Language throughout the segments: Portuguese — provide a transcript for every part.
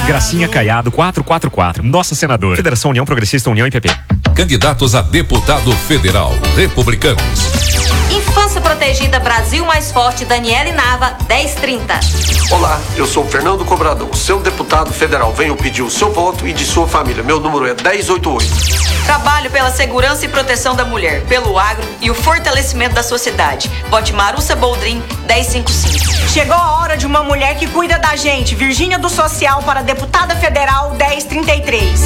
Gracinha Caiado 444. Nossa senadora. Federação União Progressista União e PP. Candidatos a deputado federal, republicanos. Infância Protegida Brasil Mais Forte, Daniele Nava, 1030. Olá, eu sou o Fernando Cobrador, seu deputado federal. Venho pedir o seu voto e de sua família. Meu número é 1088. Trabalho pela segurança e proteção da mulher, pelo agro e o fortalecimento da sociedade. Vote Marussa Boldrin, 1055. Chegou a hora de uma mulher que cuida da gente. Virgínia do Social para deputada federal, 1033.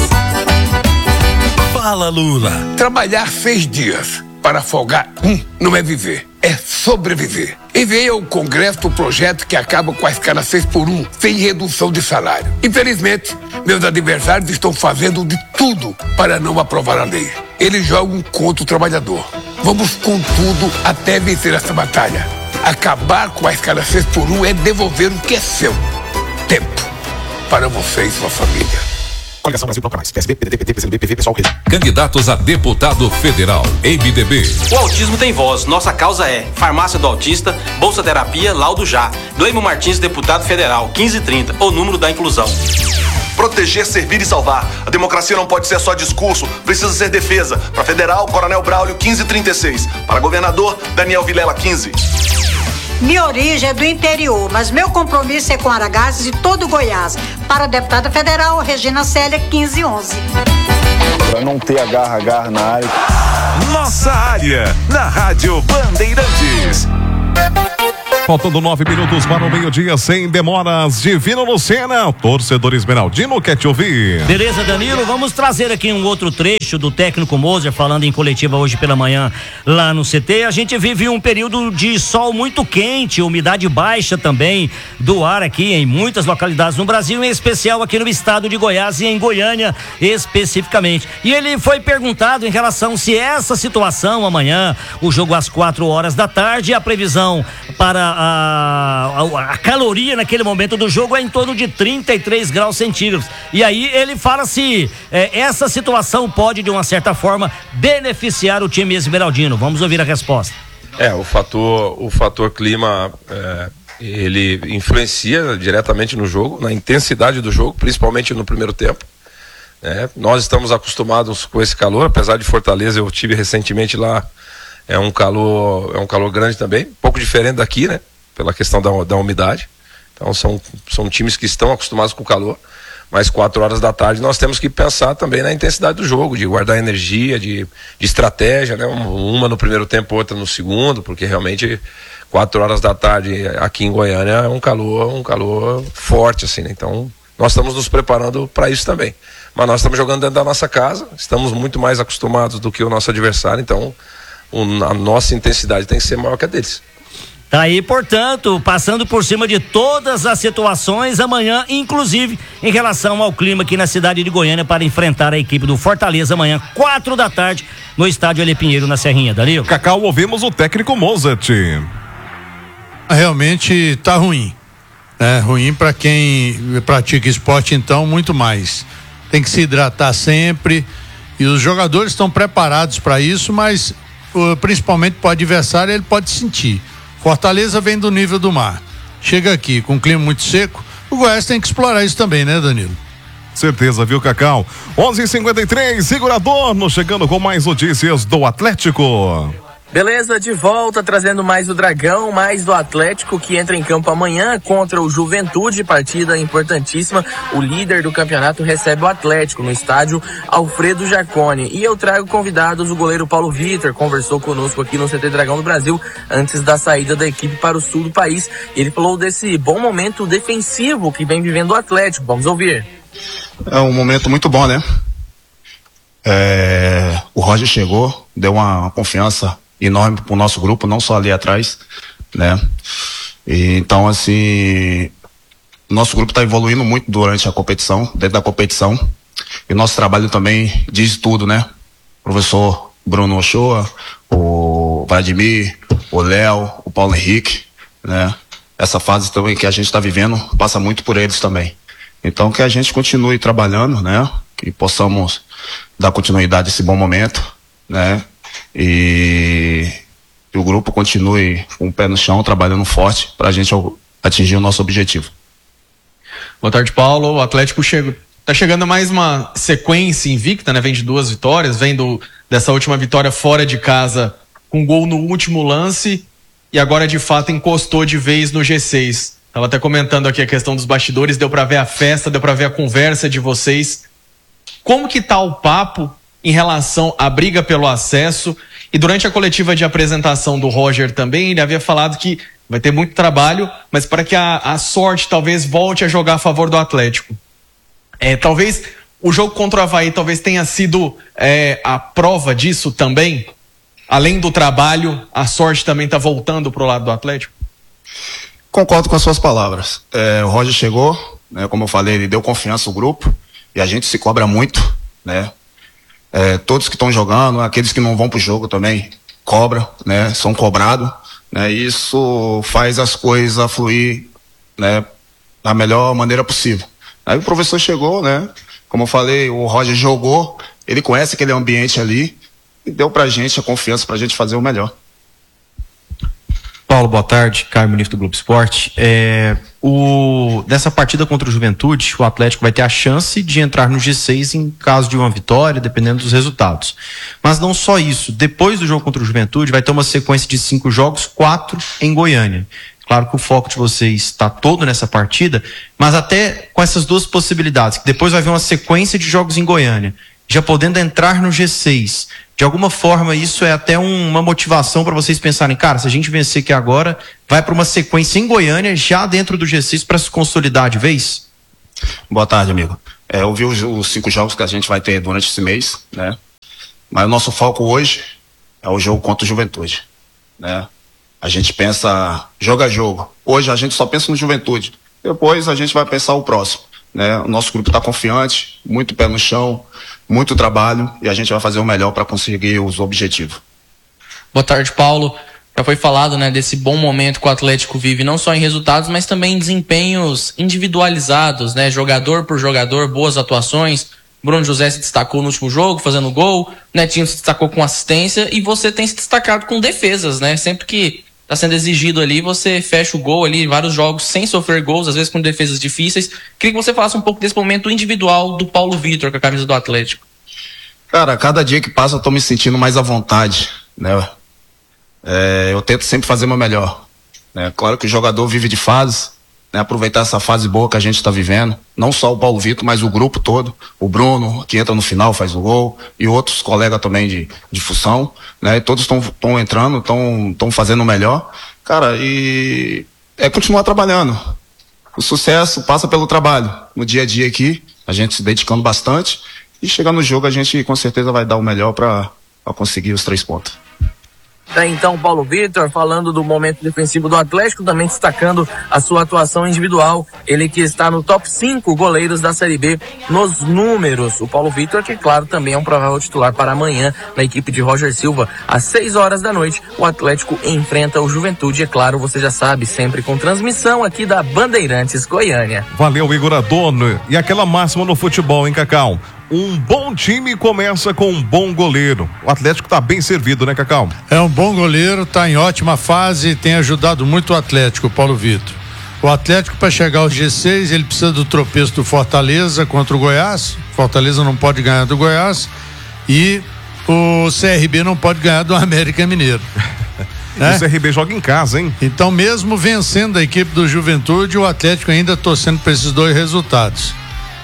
Fala, Lula. Trabalhar 6 dias para folgar não é viver, é sobreviver. Enviei ao Congresso o projeto que acaba com a escala 6x1, sem redução de salário. Infelizmente, meus adversários estão fazendo de tudo para não aprovar a lei. Eles jogam contra o trabalhador. Vamos com tudo até vencer essa batalha. Acabar com a escala 6x1 é devolver o que é seu. Tempo para você e sua família. Coligação Brasil Pluralista, PSB, PDT, PT, PCdoB, PV, Pessoal, Rede. Candidatos a deputado federal, MDB. O autismo tem voz. Nossa causa é Farmácia do Autista, Bolsa Terapia, Laudo Já. Noêmio Martins, deputado federal, 1530, o número da inclusão. Proteger, servir e salvar. A democracia não pode ser só discurso, precisa ser defesa. Para federal, Coronel Braulio, 1536. Para governador, Daniel Vilela, 15. Minha origem é do interior, mas meu compromisso é com Aragazes e todo Goiás. Para a deputada federal, Regina Célia, 1511. Para não ter agarra na área. Nossa área, na Rádio Bandeirantes. Faltando 9 minutos para o meio-dia, sem demoras. Divino Lucena, o torcedor esmeraldino quer te ouvir. Beleza, Danilo, vamos trazer aqui um outro trecho do técnico Moser falando em coletiva hoje pela manhã lá no CT. A gente vive um período de sol muito quente, umidade baixa também do ar aqui em muitas localidades no Brasil, em especial aqui no estado de Goiás e em Goiânia especificamente. E ele foi perguntado em relação se essa situação amanhã, o jogo às 4 horas da tarde, a previsão para a caloria naquele momento do jogo é em torno de 33 graus centígrados. E aí ele fala se essa situação pode, de uma certa forma, beneficiar o time esmeraldino. Vamos ouvir a resposta. O fator clima, ele influencia diretamente no jogo, na intensidade do jogo, principalmente no primeiro tempo. Nós estamos acostumados com esse calor, apesar de Fortaleza, eu tive recentemente lá. É um calor grande também, um pouco diferente daqui, né? Pela questão da umidade. Então são times que estão acostumados com o calor, mas 4 horas da tarde nós temos que pensar também na intensidade do jogo, de guardar energia, de estratégia, né? Uma no primeiro tempo, outra no segundo, porque realmente 4 horas da tarde aqui em Goiânia é um calor forte, assim, né? Então nós estamos nos preparando para isso também. Mas nós estamos jogando dentro da nossa casa, estamos muito mais acostumados do que o nosso adversário, então a nossa intensidade tem que ser maior que a deles. Tá aí, portanto, passando por cima de todas as situações amanhã, inclusive em relação ao clima aqui na cidade de Goiânia, para enfrentar a equipe do Fortaleza amanhã, 4 da tarde, no estádio Eli Pinheiro, na Serrinha. Danilo. Cacau, ouvimos o técnico Mozart. Realmente tá ruim. Ruim para quem pratica esporte, então, muito mais. Tem que se hidratar sempre e os jogadores estão preparados para isso, mas principalmente para o adversário, ele pode sentir. Fortaleza vem do nível do mar. Chega aqui com um clima muito seco, o Goiás tem que explorar isso também, né, Danilo? Certeza, viu, Cacau? 11h53, Segurador, chegando com mais notícias do Atlético. Beleza, de volta, trazendo mais do Dragão, mais do Atlético, que entra em campo amanhã contra o Juventude, partida importantíssima. O líder do campeonato recebe o Atlético no estádio Alfredo Jaconi. E eu trago convidados o goleiro Paulo Vitor, conversou conosco aqui no CT Dragão do Brasil, antes da saída da equipe para o sul do país. Ele falou desse bom momento defensivo que vem vivendo o Atlético. Vamos ouvir. É um momento muito bom, né? O Roger chegou, deu uma confiança enorme pro nosso grupo, não só ali atrás, né? E, então, assim, nosso grupo está evoluindo muito durante a competição, dentro da competição, e nosso trabalho também diz tudo, né? O professor Bruno Ochoa, o Vladimir, o Léo, o Paulo Henrique, né? Essa fase também que a gente está vivendo passa muito por eles também. Então, que a gente continue trabalhando, né? Que possamos dar continuidade a esse bom momento, né? E o grupo continue com o pé no chão, trabalhando forte para a gente atingir o nosso objetivo. Boa tarde, Paulo. O Atlético tá chegando a mais uma sequência invicta, né? Vem de 2 vitórias, vem dessa última vitória fora de casa com gol no último lance e agora de fato encostou de vez no G6. Tava até comentando aqui a questão dos bastidores, deu pra ver a festa, deu pra ver a conversa de vocês. Como que tá o papo em relação à briga pelo acesso? E durante a coletiva de apresentação do Roger também, ele havia falado que vai ter muito trabalho, mas para que a sorte talvez volte a jogar a favor do Atlético. Talvez o jogo contra o Avaí talvez tenha sido a prova disso também. Além do trabalho, a sorte também está voltando pro lado do Atlético? Concordo com as suas palavras. O Roger chegou, né, como eu falei, ele deu confiança ao grupo e a gente se cobra muito, né? Todos que estão jogando, aqueles que não vão pro jogo também cobram, né? São cobrados, né? E isso faz as coisas fluir, né? Da melhor maneira possível. Aí o professor chegou, né? Como eu falei, o Roger jogou, ele conhece aquele ambiente ali e deu pra gente a confiança pra gente fazer o melhor. Paulo, boa tarde. Caio Ministro do Globo Esporte. Nessa partida contra o Juventude, o Atlético vai ter a chance de entrar no G6 em caso de uma vitória, dependendo dos resultados. Mas não só isso. Depois do jogo contra o Juventude, vai ter uma sequência de 5 jogos, 4 em Goiânia. Claro que o foco de vocês está todo nessa partida, mas até com essas 2 possibilidades, que depois vai haver uma sequência de jogos em Goiânia, já podendo entrar no G6, de alguma forma isso é até uma motivação para vocês pensarem, cara, se a gente vencer aqui agora, vai para uma sequência em Goiânia, já dentro do G6, para se consolidar de vez? Boa tarde, amigo. Eu vi os 5 jogos que a gente vai ter durante esse mês, né? Mas o nosso foco hoje é o jogo contra o Juventude, né? A gente pensa jogo a jogo. Hoje a gente só pensa no Juventude. Depois a gente vai pensar o próximo, né? O nosso grupo está confiante, muito pé no chão, muito trabalho e a gente vai fazer o melhor para conseguir os objetivos. Boa tarde, Paulo. Já foi falado, né, desse bom momento que o Atlético vive, não só em resultados, mas também em desempenhos individualizados, né? Jogador por jogador, boas atuações. Bruno José se destacou no último jogo, fazendo gol. Netinho se destacou com assistência e você tem se destacado com defesas, né? Sempre que tá sendo exigido ali, você fecha o gol ali, vários jogos sem sofrer gols, às vezes com defesas difíceis. Queria que você falasse um pouco desse momento individual do Paulo Vitor com a camisa do Atlético. Cara, cada dia que passa eu tô me sentindo mais à vontade, né? Eu tento sempre fazer o meu melhor, né? Claro que o jogador vive de fases, né? Aproveitar essa fase boa que a gente tá vivendo, não só o Paulo Vitor, mas o grupo todo, o Bruno, que entra no final, faz o gol, e outros colegas também de função, né? Todos estão entrando, estão fazendo o melhor, cara, e continuar trabalhando. O sucesso passa pelo trabalho, no dia a dia aqui, a gente se dedicando bastante, e chegar no jogo a gente com certeza vai dar o melhor para conseguir os 3 pontos. Então, Paulo Vitor, falando do momento defensivo do Atlético, também destacando a sua atuação individual. Ele que está no top 5 goleiros da Série B nos números. O Paulo Vitor, que claro, também é um provável titular para amanhã na equipe de Roger Silva. Às 6 horas da noite, o Atlético enfrenta o Juventude. É claro, você já sabe, sempre com transmissão aqui da Bandeirantes Goiânia. Valeu, Igor Adorno. E aquela máxima no futebol, hein, Cacau? Um bom time começa com um bom goleiro. O Atlético tá bem servido, né, Cacau? É um bom goleiro, tá em ótima fase e tem ajudado muito o Atlético, Paulo Vitor. O Atlético, para chegar ao G6, ele precisa do tropeço do Fortaleza contra o Goiás. Fortaleza não pode ganhar do Goiás e o CRB não pode ganhar do América Mineiro. Né? O CRB joga em casa, hein? Então, mesmo vencendo a equipe do Juventude, o Atlético ainda torcendo para esses 2 resultados.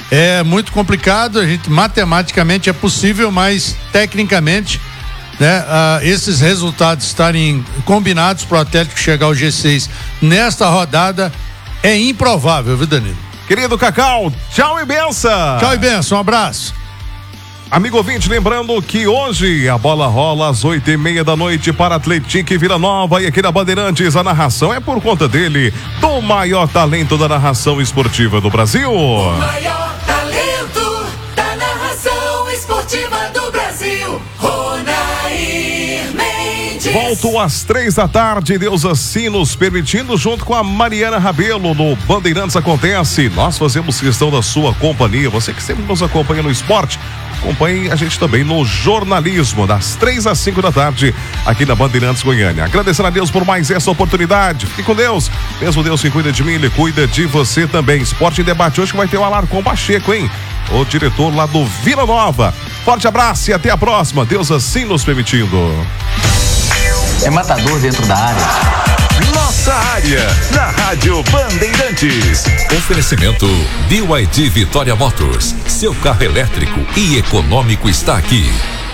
É muito complicado, a gente matematicamente é possível, mas tecnicamente, né, esses resultados estarem combinados para o Atlético chegar ao G6 nesta rodada é improvável, viu, Danilo? Querido Cacau, tchau e benção! Tchau e benção, um abraço! Amigo ouvinte, lembrando que hoje a bola rola às 8:30 da noite para Atlético e Vila Nova, e aqui na Bandeirantes a narração é por conta dele, do maior talento da narração esportiva do Brasil. O maior talento da narração esportiva do Brasil, Ronair Mendes. Volta 8 às 3 da tarde, Deus assim nos permitindo, junto com a Mariana Rabelo no Bandeirantes Acontece. Nós fazemos questão da sua companhia. Você que sempre nos acompanha no esporte, acompanhe a gente também no jornalismo, das 3 às 5 da tarde, aqui na Bandeirantes Goiânia. Agradecendo a Deus por mais essa oportunidade. Fique com Deus. Mesmo Deus que cuida de mim, Ele cuida de você também. Esporte em Debate hoje que vai ter o Alarcon Pacheco, hein? O diretor lá do Vila Nova. Forte abraço e até a próxima. Deus assim nos permitindo. É matador dentro da área. Nossa área, na Rádio Bandeirantes. Oferecimento BYD Vitória Motors. Seu carro elétrico e econômico está aqui.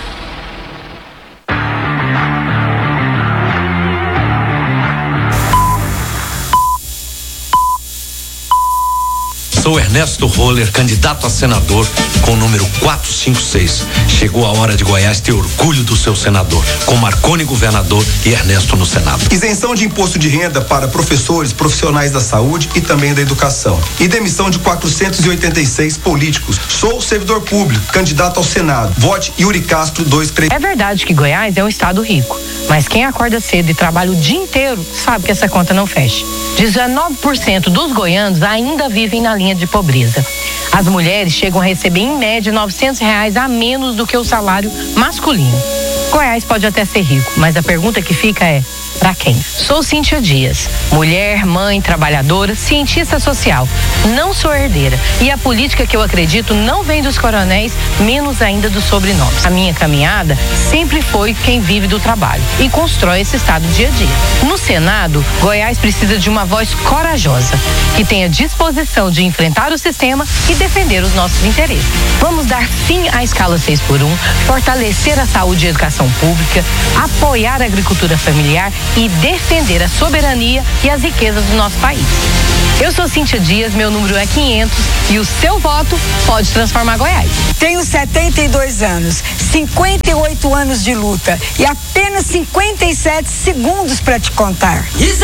Sou Ernesto Roller, candidato a senador com o número 456. Chegou a hora de Goiás ter orgulho do seu senador, com Marconi governador e Ernesto no Senado. Isenção de imposto de renda para professores, profissionais da saúde e também da educação. E demissão de 486 políticos. Sou servidor público, candidato ao Senado. Vote Yuri Castro 23. É verdade que Goiás é um estado rico, mas quem acorda cedo e trabalha o dia inteiro sabe que essa conta não fecha. 19% dos goianos ainda vivem na linha de pobreza. As mulheres chegam a receber em média R$900 a menos do que o salário masculino. Goiás pode até ser rico, mas a pergunta que fica é: pra quem? Sou Cíntia Dias, mulher, mãe, trabalhadora, cientista social. Não sou herdeira e a política que eu acredito não vem dos coronéis, menos ainda dos sobrenomes. A minha caminhada sempre foi quem vive do trabalho e constrói esse estado dia a dia. No Senado, Goiás precisa de uma voz corajosa, que tenha disposição de enfrentar o sistema e defender os nossos interesses. Vamos dar fim à escala 6x1, fortalecer a saúde e a educação pública, apoiar a agricultura familiar e defender a soberania e as riquezas do nosso país. Eu sou Cíntia Dias, meu número é 500 e o seu voto pode transformar Goiás. Tenho 72 anos, 58 anos de luta e apenas 57 segundos para te contar.